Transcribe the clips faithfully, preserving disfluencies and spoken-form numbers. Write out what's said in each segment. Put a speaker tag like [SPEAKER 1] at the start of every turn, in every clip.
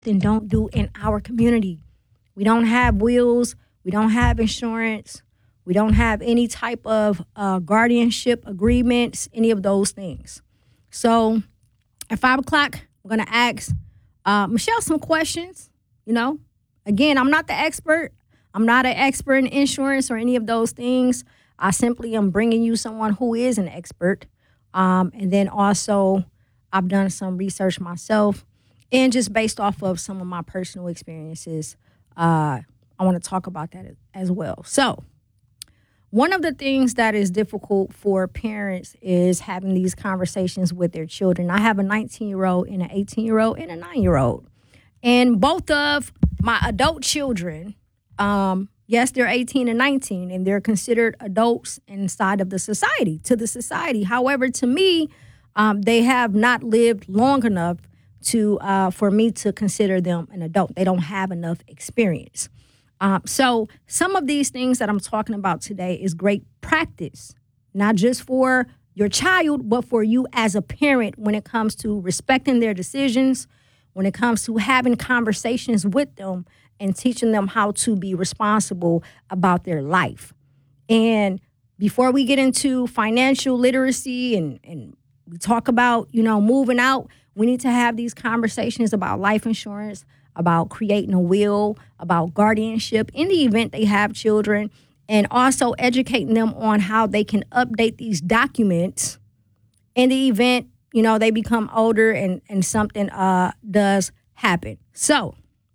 [SPEAKER 1] and don't do in our community. We don't have wills. We don't have insurance. We don't have any type of uh, guardianship agreements, any of those things. So at five o'clock, we're going to ask uh, Michelle some questions. You know, again, I'm not the expert. I'm not an expert in insurance or any of those things. I simply am bringing you someone who is an expert. Um, and then also, I've done some research myself. And just based off of some of my personal experiences, uh, I want to talk about that as well. So one of the things that is difficult for parents is having these conversations with their children. I have a nineteen-year-old and an eighteen-year-old and a nine-year-old. And both of my adult children, um, yes, they're eighteen and nineteen, and they're considered adults inside of the society, to the society. However, to me, um, they have not lived long enough to uh, for me to consider them an adult. They don't have enough experience. Um, so some of these things that I'm talking about today is great practice, not just for your child, but for you as a parent when it comes to respecting their decisions, when it comes to having conversations with them and teaching them how to be responsible about their life. And before we get into financial literacy and, and we talk about, you know, moving out, we need to have these conversations about life insurance, about creating a will, about guardianship in the event they have children, and also educating them on how they can update these documents in the event, you know, they become older and, and something uh, does happen. So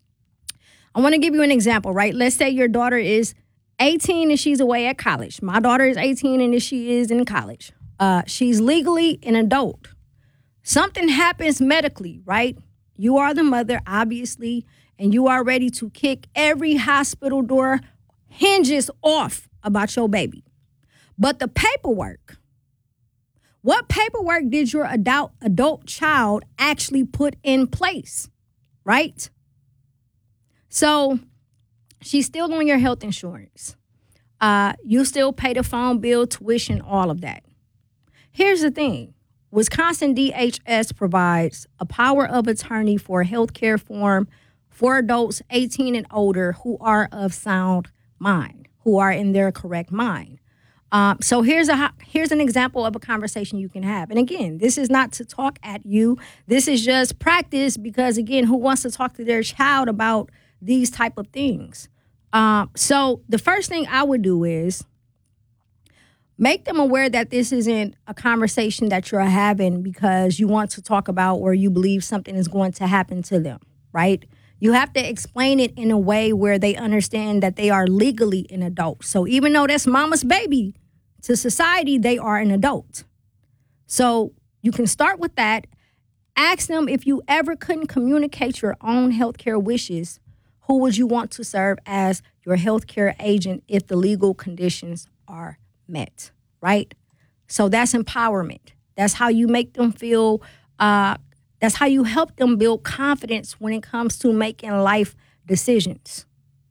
[SPEAKER 1] I want to give you an example, right? Let's say your daughter is eighteen and she's away at college. My daughter is eighteen and she is in college. Uh, she's legally an adult. Something happens medically, right? You are the mother, obviously, and you are ready to kick every hospital door hinges off about your baby. But the paperwork, what paperwork did your adult adult child actually put in place, right? So she's still on your health insurance. Uh, you still pay the phone bill, tuition, all of that. Here's the thing. Wisconsin D H S provides a power of attorney for health care form for adults eighteen and older who are of sound mind, who are in their correct mind. Um, so here's a here's an example of a conversation you can have. And again, this is not to talk at you. This is just practice because, again, who wants to talk to their child about these type of things? Um, so the first thing I would do is make them aware that this isn't a conversation that you're having because you want to talk about or you believe something is going to happen to them, right? You have to explain it in a way where they understand that they are legally an adult. So even though that's mama's baby, to society, they are an adult. So you can start with that. Ask them if you ever couldn't communicate your own healthcare wishes, who would you want to serve as your healthcare agent if the legal conditions are met, right? So that's empowerment. That's how you make them feel, uh, that's how you help them build confidence when it comes to making life decisions.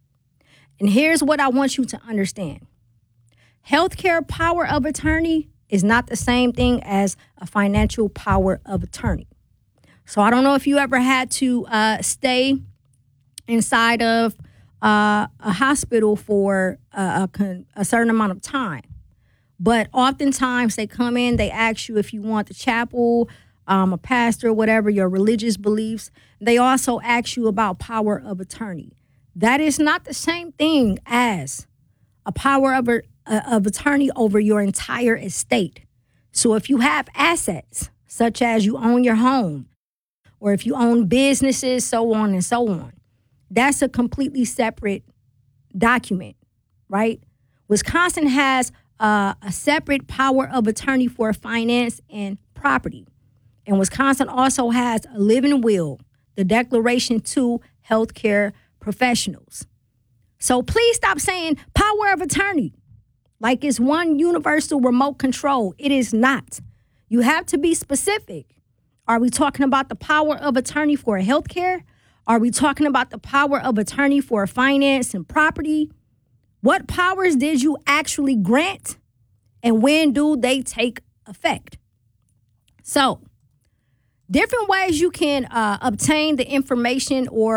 [SPEAKER 1] And here's what I want you to understand. Healthcare power of attorney is not the same thing as a financial power of attorney. So I don't know if you ever had to uh, stay inside of uh, a hospital for a, a, a certain amount of time. But oftentimes they come in, they ask you if you want the chapel, um, a pastor, whatever, your religious beliefs. They also ask you about power of attorney. That is not the same thing as a power of, a, of attorney over your entire estate. So if you have assets, such as you own your home, or if you own businesses, so on and so on, that's a completely separate document, right? Wisconsin has uh, a separate power of attorney for finance and property. And Wisconsin also has a living will, the declaration to healthcare professionals. So please stop saying power of attorney like it's one universal remote control. It is not. You have to be specific. Are we talking about the power of attorney for healthcare? Are we talking about the power of attorney for finance and property? What powers did you actually grant? And when do they take effect? So different ways you can uh, obtain the information or